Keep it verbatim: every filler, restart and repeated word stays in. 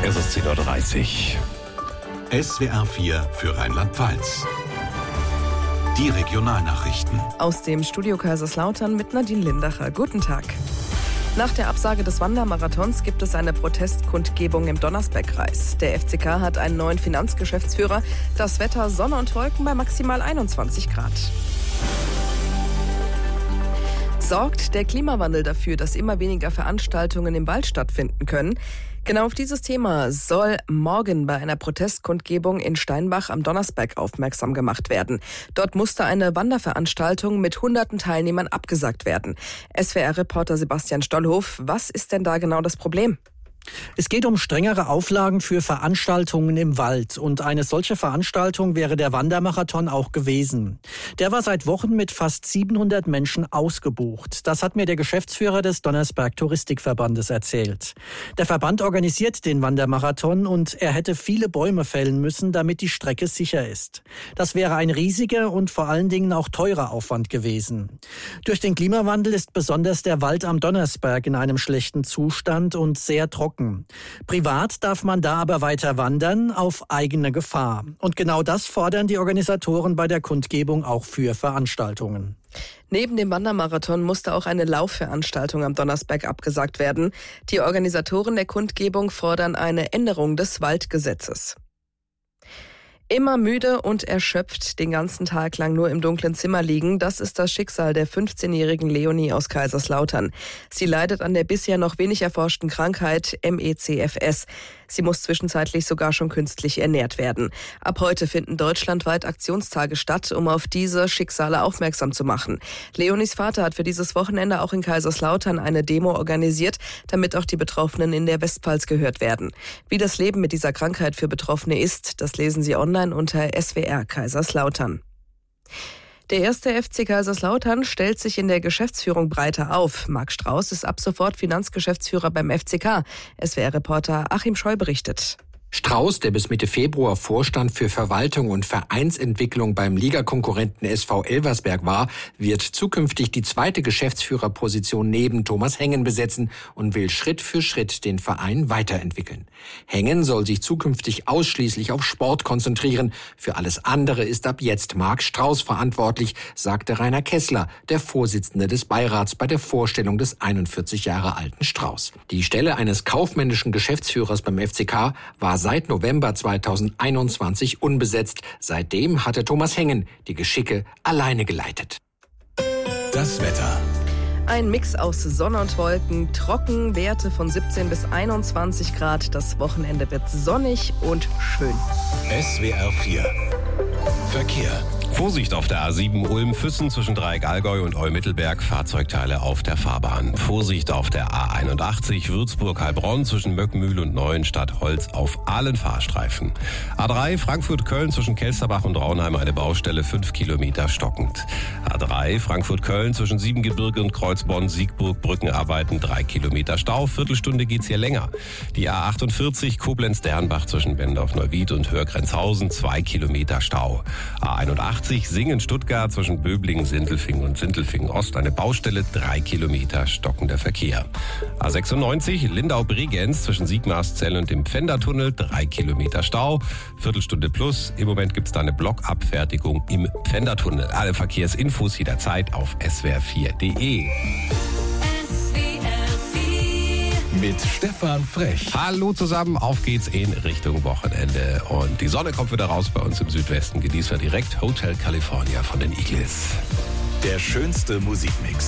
Es ist zehn Uhr dreißig. S W R vier für Rheinland-Pfalz. Die Regionalnachrichten. Aus dem Studio Kaiserslautern mit Nadine Lindacher. Guten Tag. Nach der Absage des Wandermarathons gibt es eine Protestkundgebung im Donnersbergkreis. Der F C K hat einen neuen Finanzgeschäftsführer. Das Wetter Sonne und Wolken bei maximal einundzwanzig Grad. Sorgt der Klimawandel dafür, dass immer weniger Veranstaltungen im Wald stattfinden können? Genau auf dieses Thema soll morgen bei einer Protestkundgebung in Steinbach am Donnersberg aufmerksam gemacht werden. Dort musste eine Wanderveranstaltung mit hunderten Teilnehmern abgesagt werden. S W R-Reporter Sebastian Stollhof, was ist denn da genau das Problem? Es geht um strengere Auflagen für Veranstaltungen im Wald. Und eine solche Veranstaltung wäre der Wandermarathon auch gewesen. Der war seit Wochen mit fast siebenhundert Menschen ausgebucht. Das hat mir der Geschäftsführer des Donnersberg Touristikverbandes erzählt. Der Verband organisiert den Wandermarathon und er hätte viele Bäume fällen müssen, damit die Strecke sicher ist. Das wäre ein riesiger und vor allen Dingen auch teurer Aufwand gewesen. Durch den Klimawandel ist besonders der Wald am Donnersberg in einem schlechten Zustand und sehr trocken. Privat darf man da aber weiter wandern, auf eigene Gefahr. Und genau das fordern die Organisatoren bei der Kundgebung auch für Veranstaltungen. Neben dem Wandermarathon musste auch eine Laufveranstaltung am Donnersberg abgesagt werden. Die Organisatoren der Kundgebung fordern eine Änderung des Waldgesetzes. Immer müde und erschöpft, den ganzen Tag lang nur im dunklen Zimmer liegen, das ist das Schicksal der fünfzehnjährigen Leonie aus Kaiserslautern. Sie leidet an der bisher noch wenig erforschten Krankheit M E C F S. Sie muss zwischenzeitlich sogar schon künstlich ernährt werden. Ab heute finden deutschlandweit Aktionstage statt, um auf diese Schicksale aufmerksam zu machen. Leonies Vater hat für dieses Wochenende auch in Kaiserslautern eine Demo organisiert, damit auch die Betroffenen in der Westpfalz gehört werden. Wie das Leben mit dieser Krankheit für Betroffene ist, das lesen Sie online unter S W R Kaiserslautern. Der erste F C Kaiserslautern stellt sich in der Geschäftsführung breiter auf. Marc Strauß ist ab sofort Finanzgeschäftsführer beim F C K. S W R-Reporter Achim Scheu berichtet. Strauß, der bis Mitte Februar Vorstand für Verwaltung und Vereinsentwicklung beim Ligakonkurrenten S V Elversberg war, wird zukünftig die zweite Geschäftsführerposition neben Thomas Hengen besetzen und will Schritt für Schritt den Verein weiterentwickeln. Hengen soll sich zukünftig ausschließlich auf Sport konzentrieren. Für alles andere ist ab jetzt Marc Strauß verantwortlich, sagte Rainer Kessler, der Vorsitzende des Beirats, bei der Vorstellung des einundvierzig Jahre alten Strauß. Die Stelle eines kaufmännischen Geschäftsführers beim F C K war seit November zweitausendeinundzwanzig unbesetzt. Seitdem hatte Thomas Hengen die Geschicke alleine geleitet. Das Wetter. Ein Mix aus Sonne und Wolken, trocken, Werte von siebzehn bis einundzwanzig Grad. Das Wochenende wird sonnig und schön. S W R vier. Verkehr. Vorsicht auf der A sieben Ulm-Füssen zwischen Dreieck-Allgäu und Eu-Mittelberg, Fahrzeugteile auf der Fahrbahn. Vorsicht auf der A einundachtzig Würzburg-Heilbronn zwischen Möckmühl und Neuenstadt-Holz auf allen Fahrstreifen. A drei Frankfurt-Köln zwischen Kelsterbach und Raunheim eine Baustelle, fünf Kilometer stockend. A drei Frankfurt-Köln zwischen Siebengebirge und Kreuzborn-Siegburg Brückenarbeiten, drei Kilometer Stau, Viertelstunde geht's hier länger. Die A achtundvierzig Koblenz-Dernbach zwischen Bendorf-Neuwied und Hörgrenzhausen, zwei Kilometer Stau. A einundachtzig Singen-Stuttgart zwischen Böblingen, Sindelfingen und Sindelfingen-Ost eine Baustelle, drei Kilometer stockender Verkehr. A sechsundneunzig Lindau-Bregenz zwischen Sigmarszell und dem Pfändertunnel, drei Kilometer Stau, Viertelstunde plus. Im Moment gibt's da eine Blockabfertigung im Pfändertunnel. Alle Verkehrsinfos jederzeit auf s w r vier punkt d e. Mit Stefan Frech. Hallo zusammen, auf geht's in Richtung Wochenende. Und die Sonne kommt wieder raus bei uns im Südwesten. Genießen wir direkt Hotel California von den Eagles. Der schönste Musikmix.